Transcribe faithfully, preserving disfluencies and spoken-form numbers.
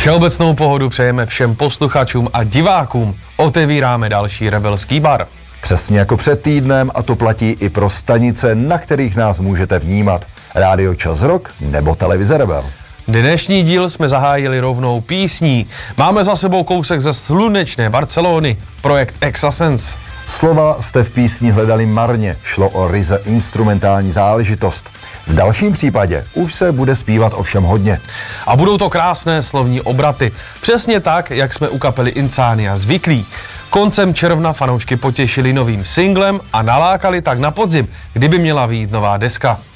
Všeobecnou pohodu přejeme všem posluchačům a divákům. Otevíráme další Rebelský bar. Přesně jako před týdnem, a to platí i pro stanice, na kterých nás můžete vnímat. Rádio Čas Rock nebo televize Rebel. Dnešní díl jsme zahájili rovnou písní. Máme za sebou kousek ze slunečné Barcelony, projekt Exasens. Slova jste v písni hledali marně, šlo o ryze instrumentální záležitost. V dalším případě už se bude zpívat ovšem hodně. A budou to krásné slovní obraty, přesně tak, jak jsme u kapely Insania zvyklí. Koncem června fanoušky potěšili novým singlem a nalákali tak na podzim, kdyby měla vyjít nová deska.